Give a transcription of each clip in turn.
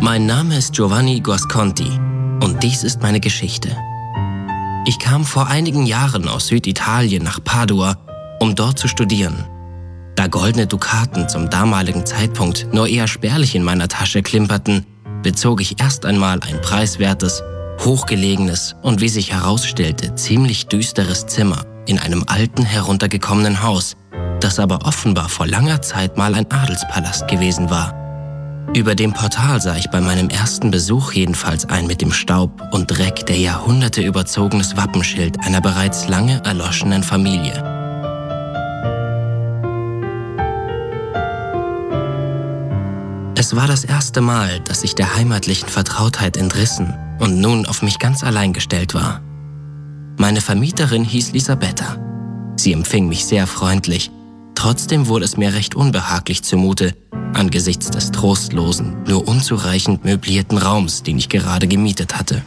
Mein Name ist Giovanni Guasconti und dies ist meine Geschichte. Ich kam vor einigen Jahren aus Süditalien nach Padua, um dort zu studieren. Da goldene Dukaten zum damaligen Zeitpunkt nur eher spärlich in meiner Tasche klimperten, bezog ich erst einmal ein preiswertes, hochgelegenes und wie sich herausstellte, ziemlich düsteres Zimmer in einem alten, heruntergekommenen Haus, das aber offenbar vor langer Zeit mal ein Adelspalast gewesen war. Über dem Portal sah ich bei meinem ersten Besuch jedenfalls ein mit dem Staub und Dreck der Jahrhunderte überzogenes Wappenschild einer bereits lange erloschenen Familie. Es war das erste Mal, dass ich der heimatlichen Vertrautheit entrissen und nun auf mich ganz allein gestellt war. Meine Vermieterin hieß Lisabetta. Sie empfing mich sehr freundlich. Trotzdem wurde es mir recht unbehaglich zumute, angesichts des trostlosen, nur unzureichend möblierten Raums, den ich gerade gemietet hatte.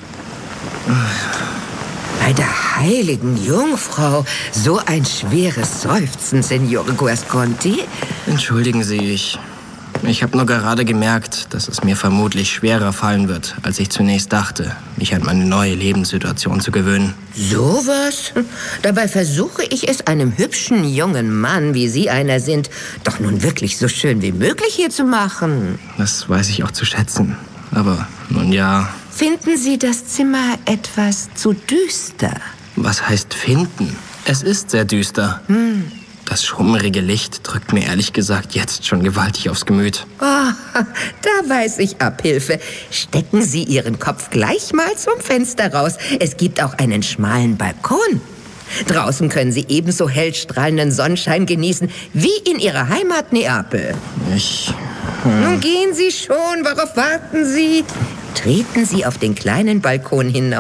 Bei der heiligen Jungfrau, so ein schweres Seufzen, Signore Guasconti. Entschuldigen Sie, ich habe nur gerade gemerkt, dass es mir vermutlich schwerer fallen wird, als ich zunächst dachte, mich an meine neue Lebenssituation zu gewöhnen. Sowas? Dabei versuche ich es einem hübschen jungen Mann, wie Sie einer sind, doch nun wirklich so schön wie möglich hier zu machen. Das weiß ich auch zu schätzen. Aber nun ja. Finden Sie das Zimmer etwas zu düster? Was heißt finden? Es ist sehr düster. Das schummrige Licht drückt mir ehrlich gesagt jetzt schon gewaltig aufs Gemüt. Oh, da weiß ich Abhilfe. Stecken Sie Ihren Kopf gleich mal zum Fenster raus. Es gibt auch einen schmalen Balkon. Draußen können Sie ebenso hell strahlenden Sonnenschein genießen wie in Ihrer Heimat Neapel. Nun gehen Sie schon, worauf warten Sie? Treten Sie auf den kleinen Balkon hinaus.